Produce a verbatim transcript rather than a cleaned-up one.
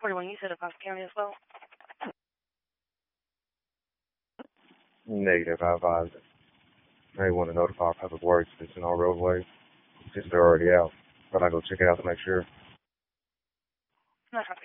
forty-one, you said across the county as well? Negative. I advise it. May want to notify Public Works if it's in our roadway, since they're already out. But I go check it out to make sure. No copy.